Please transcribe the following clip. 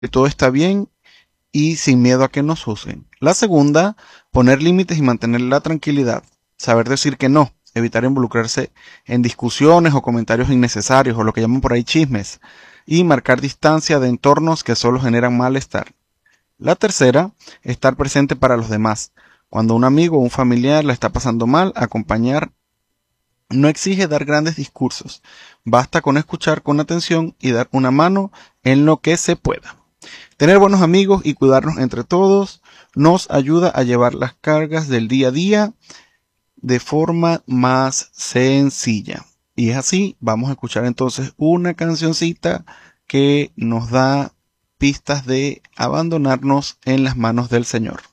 que todo está bien y sin miedo a que nos usen. La segunda, poner límites y mantener la tranquilidad. Saber decir que no, evitar involucrarse en discusiones o comentarios innecesarios o lo que llaman por ahí chismes. Y marcar distancia de entornos que solo generan malestar. La tercera, estar presente para los demás. Cuando un amigo o un familiar la está pasando mal, acompañar no exige dar grandes discursos. Basta con escuchar con atención y dar una mano en lo que se pueda. Tener buenos amigos y cuidarnos entre todos nos ayuda a llevar las cargas del día a día de forma más sencilla. Y es así, vamos a escuchar entonces una cancioncita que nos da pistas de abandonarnos en las manos del Señor.